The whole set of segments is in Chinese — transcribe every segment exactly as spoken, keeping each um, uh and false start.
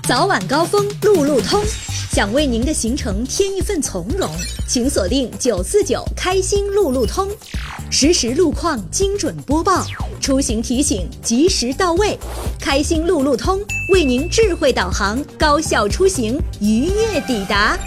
早晚高峰路路通，想为您的行程添一份从容，请锁定九四九开心路路通，实时路况精准播报，出行提醒及时到位。开心路路通为您智慧导航，高效出行，愉悦抵达。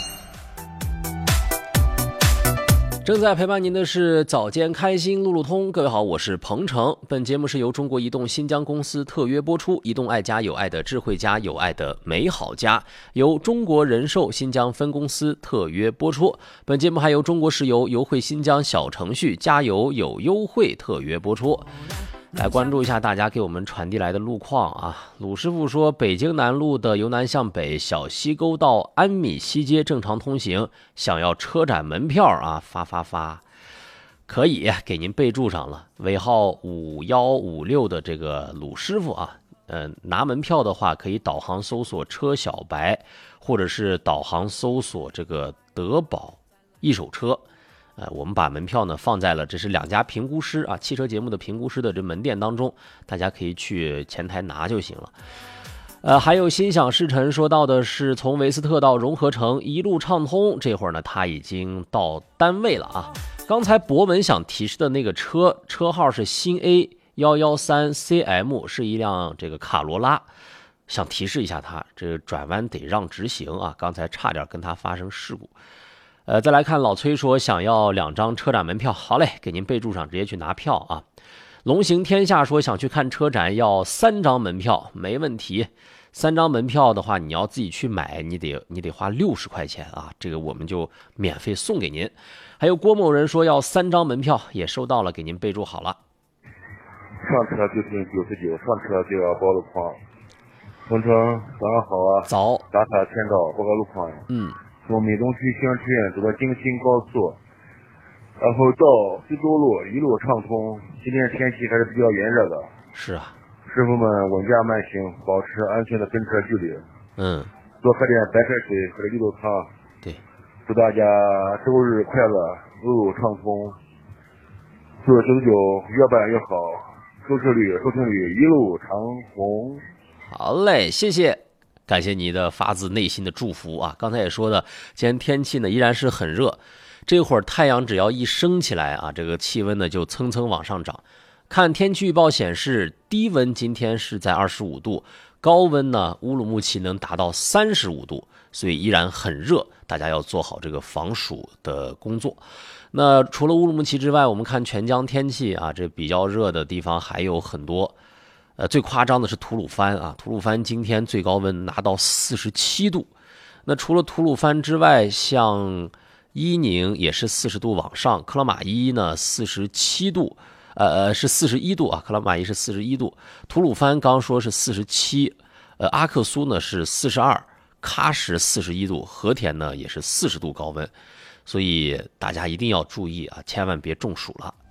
正在陪伴您的是早间开心路路通，各位好，我是鹏程。本节目是由中国移动新疆公司特约播出，移动爱家有爱的智慧家，有爱的美好家，由中国人寿新疆分公司特约播出。本节目还由中国石油油汇新疆小程序加油有优惠特约播出。来关注一下大家给我们传递来的路况啊。鲁师傅说，北京南路的由南向北小西沟到安米西街正常通行，想要车展门票啊，发发发，可以给您备注上了，尾号五一五六的这个鲁师傅啊，呃，拿门票的话可以导航搜索车小白，或者是导航搜索这个德宝一手车。呃，我们把门票呢放在了这是两家评估师啊，汽车节目的评估师的这门店当中，大家可以去前台拿就行了。呃，还有心想事成说到的是从维斯特到融合城一路畅通，这会儿呢他已经到单位了啊。刚才博文想提示的那个车车号是新 A 一一三 C M， 是一辆这个卡罗拉，想提示一下他，这个转弯得让直行啊，刚才差点跟他发生事故。呃，再来看老崔说想要两张车展门票，好嘞，给您备注上，直接去拿票啊。龙行天下说想去看车展要三张门票，没问题。三张门票的话，你要自己去买，你得你得花六十块钱啊，这个我们就免费送给您。还有郭某人说要三张门票，也收到了，给您备注好了。 上车就停九十九，上车就要报路况。鹏程，早上好啊。 早。 打卡签到，报个路况。 嗯。 从美东区兴志苑走到京新高速，然后到苏州路一路畅通。今天天气还是比较炎热的。 是啊。 师傅们稳驾慢行，保持安全的跟车距离。 嗯。 多喝点白开水或者绿豆汤。 对。 祝大家周日快乐，路路畅通。祝九九越办越好，收视率收听率一路长虹。 好嘞，谢谢。感谢你的发自内心的祝福啊！刚才也说的，今天天气呢依然是很热，这会儿太阳只要一升起来啊，这个气温呢就蹭蹭往上涨。看天气预报显示，低温今天是在二十五度，高温呢乌鲁木齐能达到三十五度，所以依然很热，大家要做好这个防暑的工作。那除了乌鲁木齐之外，我们看全疆天气啊，这比较热的地方还有很多。呃，最夸张的是吐鲁番啊，吐鲁番今天最高温拿到四十七度。那除了吐鲁番之外，像伊宁也是四十度往上，克拉玛依呢四十七度，呃是四十一度啊，克拉玛依是四十一度，吐鲁番刚说是四十七，呃阿克苏呢是四十二，喀什四十一度，和田呢也是四十度高温，所以大家一定要注意啊，千万别中暑了。